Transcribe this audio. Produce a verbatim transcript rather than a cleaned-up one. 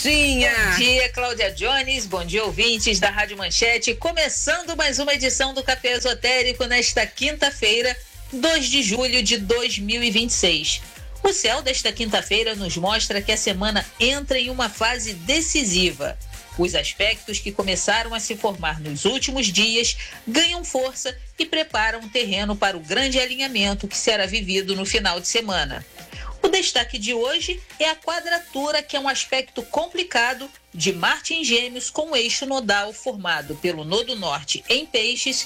Marcinha. Bom dia, Cláudia Jones. Bom dia, ouvintes da Rádio Manchete. Começando mais uma edição do Café Esotérico nesta quinta-feira, dois de julho de dois mil e vinte e seis. O céu desta quinta-feira nos mostra que a semana entra em uma fase decisiva. Os aspectos que começaram a se formar nos últimos dias ganham força e preparam o terreno para o grande alinhamento que será vivido no final de semana. O destaque de hoje é a quadratura, que é um aspecto complicado de Marte em Gêmeos com o eixo nodal formado pelo Nodo Norte em Peixes